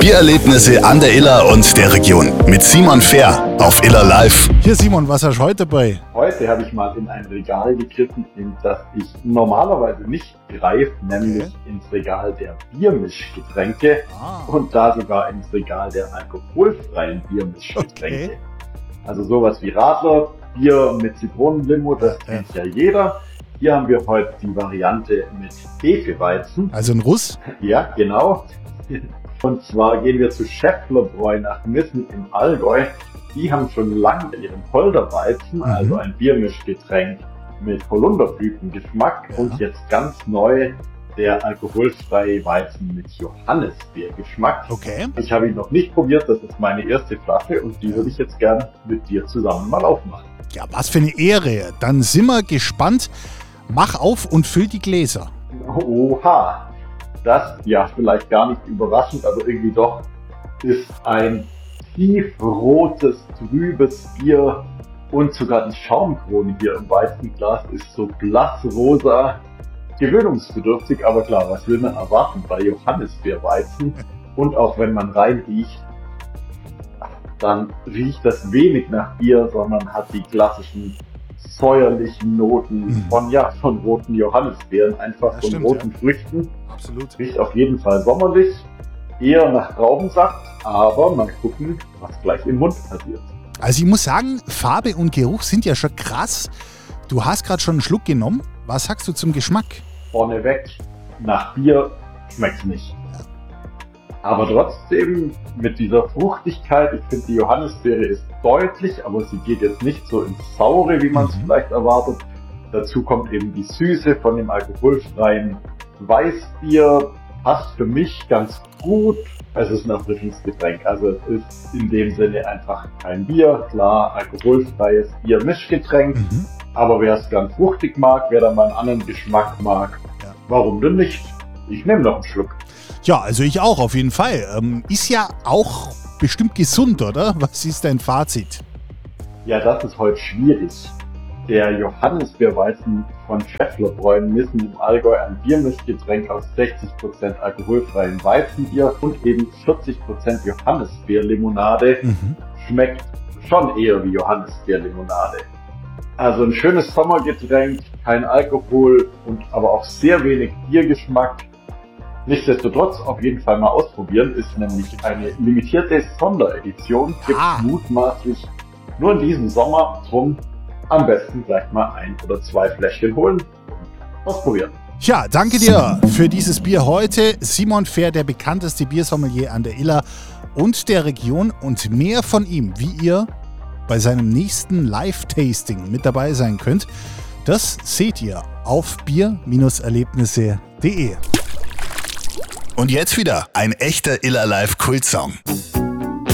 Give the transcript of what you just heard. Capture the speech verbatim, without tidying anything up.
Biererlebnisse an der Iller und der Region mit Simon Fehr auf Iller Live. Hier Simon, was hast du heute dabei? Heute habe ich mal in ein Regal gegriffen, in das ich normalerweise nicht greife, nämlich okay. ins Regal der Biermischgetränke ah. und da sogar ins Regal der alkoholfreien Biermischgetränke. Okay. Also sowas wie Radler, Bier mit Zitronenlimo, das ja. kennt ja jeder. Hier haben wir heute die Variante mit Hefeweizen. Also ein Russ? Ja, genau. Und zwar gehen wir zu Schäfflerbräu nach Missen im Allgäu. Die haben schon lange ihren Holderweizen, mhm. also ein Biermischgetränk mit Holunderblütengeschmack ja. und jetzt ganz neu der alkoholfreie Weizen mit Johannisbeergeschmack. Okay. Ich habe ihn noch nicht probiert, das ist meine erste Flasche und die würde ich jetzt gern mit dir zusammen mal aufmachen. Ja, was für eine Ehre. Dann sind wir gespannt. Mach auf und füll die Gläser. Oha, das, ja, vielleicht gar nicht überraschend, aber irgendwie doch, ist ein tiefrotes, trübes Bier und sogar die Schaumkrone hier im Weizenglas ist so blassrosa, gewöhnungsbedürftig, aber klar, was will man erwarten bei Johannisbeerweizen? Und auch wenn man reinriecht, dann riecht das wenig nach Bier, sondern hat die klassischen säuerlichen Noten mhm. von, ja, von roten Johannisbeeren, einfach ja, von stimmt, roten ja. Früchten. Absolut. Riecht auf jeden Fall sommerlich, eher nach Traubensaft, aber mal gucken, was gleich im Mund passiert. Also ich muss sagen, Farbe und Geruch sind ja schon krass. Du hast gerade schon einen Schluck genommen. Was sagst du zum Geschmack? Vorneweg, nach Bier schmeckt's nicht. Aber trotzdem mit dieser Fruchtigkeit, ich finde die Johannisbeere ist deutlich, aber sie geht jetzt nicht so ins Saure, wie man es mhm. vielleicht erwartet. Dazu kommt eben die Süße von dem alkoholfreien Weißbier. Passt für mich ganz gut. Es ist ein Erfrischungsgetränk, also es ist in dem Sinne einfach kein Bier. Klar, alkoholfreies Bier-Mischgetränk. Mhm. Aber wer es ganz fruchtig mag, wer da mal einen anderen Geschmack mag, ja. warum denn nicht? Ich nehme noch einen Schluck. Ja, also ich auch, auf jeden Fall. Ähm, ist ja auch bestimmt gesund, oder? Was ist dein Fazit? Ja, das ist heute schwierig. Der Johannisbeerweizen von Schäfflerbräu Missen im Allgäu, ein Biermischgetränk aus sechzig Prozent alkoholfreiem Weizenbier und eben vierzig Prozent Johannisbeerlimonade, mhm. schmeckt schon eher wie Johannisbeerlimonade. Also ein schönes Sommergetränk, kein Alkohol und aber auch sehr wenig Biergeschmack. Nichtsdestotrotz auf jeden Fall mal ausprobieren, ist nämlich eine limitierte Sonderedition, gibt ah. mutmaßlich nur in diesem Sommer, drum am besten gleich mal ein oder zwei Fläschchen holen und ausprobieren. Ja, danke dir für dieses Bier heute. Simon Fehr, der bekannteste Biersommelier an der Iller und der Region, und mehr von ihm, wie ihr bei seinem nächsten Live-Tasting mit dabei sein könnt, das seht ihr auf bier Erlebnisse punkt de. Und jetzt wieder ein echter Iller Live Kultsong.